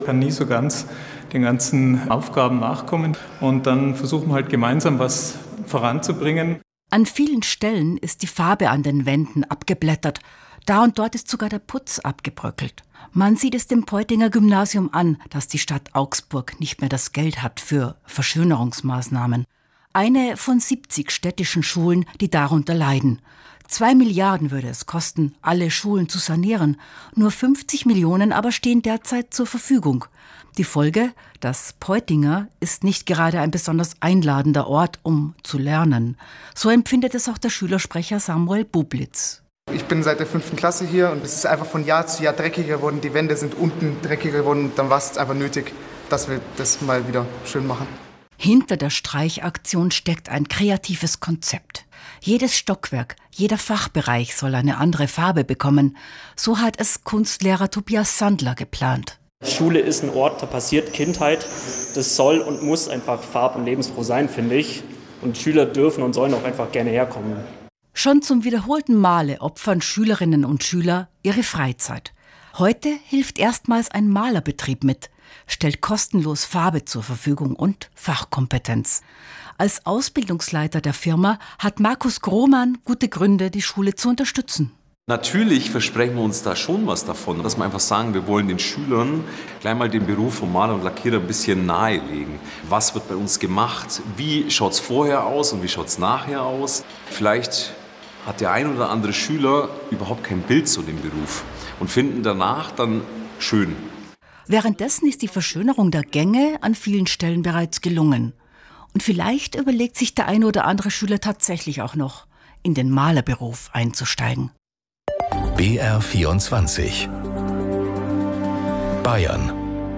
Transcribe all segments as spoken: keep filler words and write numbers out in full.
Ich kann nie so ganz den ganzen Aufgaben nachkommen und dann versuchen wir halt gemeinsam was voranzubringen. An vielen Stellen ist die Farbe an den Wänden abgeblättert. Da und dort ist sogar der Putz abgebröckelt. Man sieht es dem Peutinger Gymnasium an, dass die Stadt Augsburg nicht mehr das Geld hat für Verschönerungsmaßnahmen. Eine von siebzig städtischen Schulen, die darunter leiden. Zwei Milliarden würde es kosten, alle Schulen zu sanieren. Nur fünfzig Millionen aber stehen derzeit zur Verfügung. Die Folge? Das Peutinger ist nicht gerade ein besonders einladender Ort, um zu lernen. So empfindet es auch der Schülersprecher Samuel Bublitz. Ich bin seit der fünften Klasse hier und es ist einfach von Jahr zu Jahr dreckiger geworden. Die Wände sind unten dreckiger geworden und dann war es einfach nötig, dass wir das mal wieder schön machen. Hinter der Streichaktion steckt ein kreatives Konzept. Jedes Stockwerk, jeder Fachbereich soll eine andere Farbe bekommen. So hat es Kunstlehrer Tobias Sandler geplant. Schule ist ein Ort, da passiert Kindheit. Das soll und muss einfach farb- und lebensfroh sein, finde ich. Und Schüler dürfen und sollen auch einfach gerne herkommen. Schon zum wiederholten Male opfern Schülerinnen und Schüler ihre Freizeit. Heute hilft erstmals ein Malerbetrieb mit, stellt kostenlos Farbe zur Verfügung und Fachkompetenz. Als Ausbildungsleiter der Firma hat Markus Grohmann gute Gründe, die Schule zu unterstützen. Natürlich versprechen wir uns da schon was davon, dass wir einfach sagen, wir wollen den Schülern gleich mal den Beruf vom Maler und Lackierer ein bisschen nahelegen. Was wird bei uns gemacht? Wie schaut es vorher aus und wie schaut es nachher aus? Vielleicht hat der ein oder andere Schüler überhaupt kein Bild zu dem Beruf und finden danach dann schön. Währenddessen ist die Verschönerung der Gänge an vielen Stellen bereits gelungen. Und vielleicht überlegt sich der eine oder andere Schüler tatsächlich auch noch, in den Malerberuf einzusteigen. B R vierundzwanzig Bayern.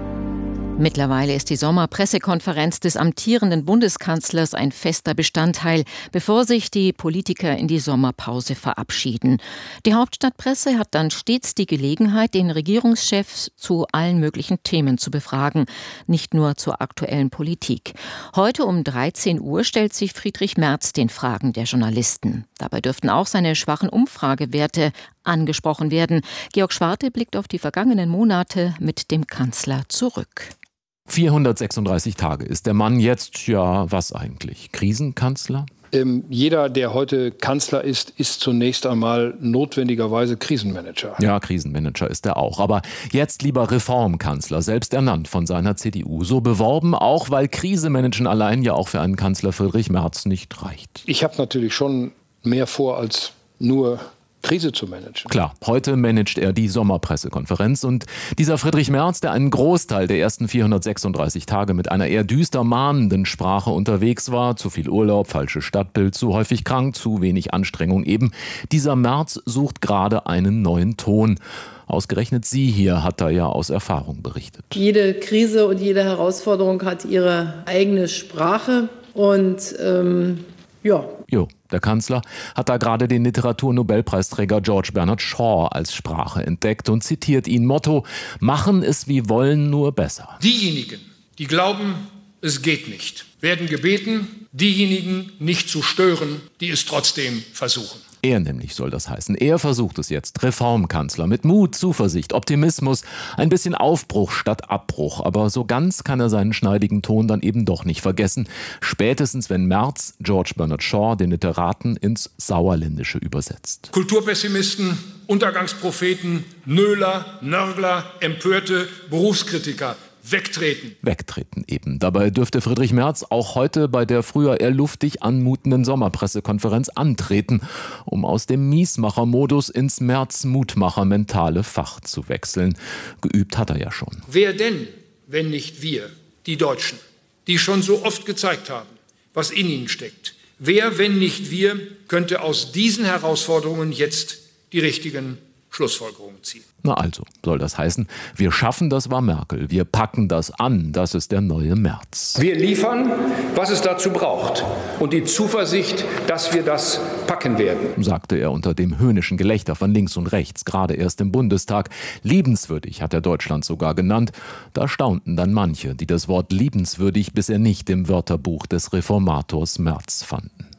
Mittlerweile ist die Sommerpressekonferenz des amtierenden Bundeskanzlers ein fester Bestandteil, bevor sich die Politiker in die Sommerpause verabschieden. Die Hauptstadtpresse hat dann stets die Gelegenheit, den Regierungschef zu allen möglichen Themen zu befragen, nicht nur zur aktuellen Politik. Heute um dreizehn Uhr stellt sich Friedrich Merz den Fragen der Journalisten. Dabei dürften auch seine schwachen Umfragewerte angesprochen werden. Georg Schwarte blickt auf die vergangenen Monate mit dem Kanzler zurück. vierhundertsechsunddreißig Tage ist der Mann jetzt, ja, was eigentlich? Krisenkanzler? Ähm, jeder, der heute Kanzler ist, ist zunächst einmal notwendigerweise Krisenmanager. Ja, Krisenmanager ist er auch. Aber jetzt lieber Reformkanzler, selbst ernannt von seiner C D U. So beworben, auch weil Krisemanagen allein ja auch für einen Kanzler Friedrich Merz nicht reicht. Ich habe natürlich schon mehr vor als nur Krise zu managen. Klar, heute managt er die Sommerpressekonferenz und dieser Friedrich Merz, der einen Großteil der ersten vierhundertsechsunddreißig Tage mit einer eher düster mahnenden Sprache unterwegs war, zu viel Urlaub, falsches Stadtbild, zu häufig krank, zu wenig Anstrengung eben, dieser Merz sucht gerade einen neuen Ton. Ausgerechnet sie hier hat da ja aus Erfahrung berichtet. Jede Krise und jede Herausforderung hat ihre eigene Sprache und ähm, ja. Jo, der Kanzler hat da gerade den Literaturnobelpreisträger George Bernard Shaw als Sprache entdeckt und zitiert ihn. Motto: Machen es wie wollen, nur besser. Diejenigen, die glauben, es geht nicht, werden gebeten, diejenigen nicht zu stören, die es trotzdem versuchen. Er nämlich soll das heißen. Er versucht es jetzt. Reformkanzler mit Mut, Zuversicht, Optimismus, ein bisschen Aufbruch statt Abbruch. Aber so ganz kann er seinen schneidigen Ton dann eben doch nicht vergessen. Spätestens, wenn Merz George Bernard Shaw den Literaten ins Sauerländische übersetzt. Kulturpessimisten, Untergangspropheten, Nöler, Nörgler, Empörte, Berufskritiker. Wegtreten. Wegtreten eben. Dabei dürfte Friedrich Merz auch heute bei der früher eher luftig anmutenden Sommerpressekonferenz antreten, um aus dem Miesmacher-Modus ins Merz-Mutmacher-mentale Fach zu wechseln. Geübt hat er ja schon. Wer denn, wenn nicht wir, die Deutschen, die schon so oft gezeigt haben, was in ihnen steckt? Wer, wenn nicht wir, könnte aus diesen Herausforderungen jetzt die richtigen Schlussfolgerungen ziehen? Na also, soll das heißen, wir schaffen, das war Merkel, wir packen das an, das ist der neue Merz. Wir liefern, was es dazu braucht und die Zuversicht, dass wir das packen werden, sagte er unter dem höhnischen Gelächter von links und rechts, gerade erst im Bundestag. Liebenswürdig hat er Deutschland sogar genannt. Da staunten dann manche, die das Wort liebenswürdig bisher nicht im Wörterbuch des Reformators Merz fanden.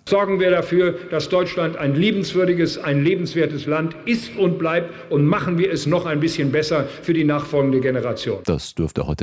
Sorgen wir dafür, dass Deutschland ein liebenswürdiges, ein lebenswertes Land ist und bleibt, und machen wir es noch ein bisschen besser für die nachfolgende Generation. Das dürfte heute